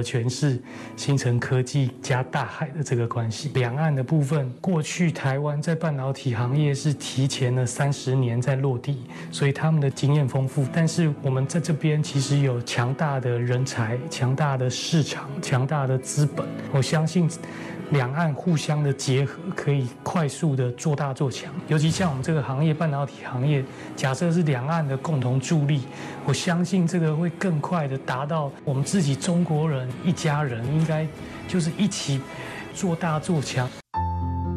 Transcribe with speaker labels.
Speaker 1: 诠释新城科技加大海的这个关系。两岸的部分，过去台湾在半导体行业是提前了30年在落地，所以他们的经验丰富。但是我们在这边其实有强大的人才、强大的市场、强大的资本。我相信两岸互相的结合，可以快速的做大做强。尤其像我们这个行业，半导体行业，假设是两岸的共同助力，我相信这个会更快的达到我们自己中国人一家人，应该就是一起做大做强。